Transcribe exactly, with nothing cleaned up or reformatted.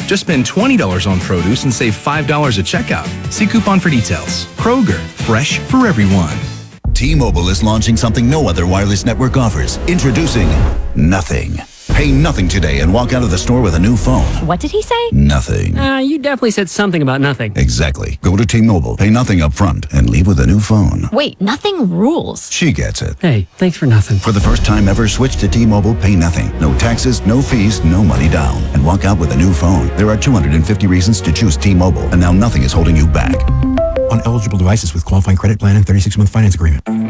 Just spend twenty dollars on produce and save five dollars at checkout. See coupon for details. Kroger, fresh for everyone. T-Mobile is launching something no other wireless network offers. Introducing Nothing. Pay nothing today and walk out of the store with a new phone. What did he say? Nothing. Uh, you definitely said something about nothing. Exactly. Go to T-Mobile, pay nothing up front, and leave with a new phone. Wait, nothing rules. She gets it. Hey, thanks for nothing. For the first time ever, switch to T-Mobile, pay nothing. No taxes, no fees, no money down. And walk out with a new phone. There are two hundred fifty reasons to choose T-Mobile, and now nothing is holding you back. On eligible devices with qualifying credit plan and thirty-six month finance agreement.